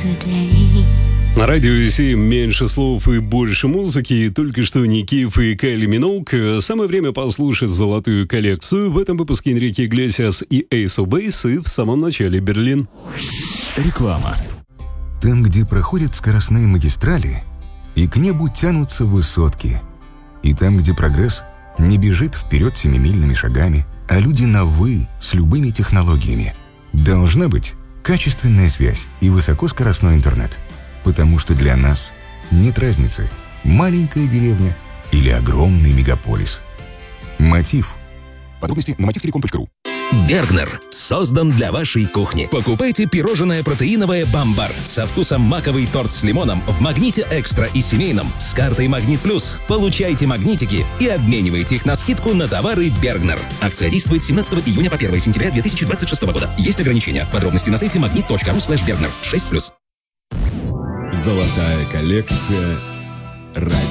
На радио 7 меньше слов и больше музыки. Только что Никиф и Кайли Миноуг. Самое время послушать золотую коллекцию. В этом выпуске Энрике Иглесиас и Ace of Base, и в самом начале Берлин. Реклама. Там, где проходят скоростные магистрали, и к небу тянутся высотки. И там, где прогресс не бежит вперед семимильными шагами, а люди на «вы» с любыми технологиями. Должна быть качественная связь и высокоскоростной интернет. Потому что для нас нет разницы, маленькая деревня или огромный мегаполис. Мотив. Подробности на motivtelecom.ru. Бергнер создан для вашей кухни. Покупайте пирожное протеиновое «Бамбар» со вкусом маковый торт с лимоном в «Магните Экстра» и семейном с картой «Магнит Плюс». Получайте магнитики и обменивайте их на скидку на товары Бергнер. Акция действует с 17 июня по 1 сентября 2026 года. Есть ограничения. Подробности на сайте magnit.ru/Бергнер. 6+. Золотая коллекция. Радио.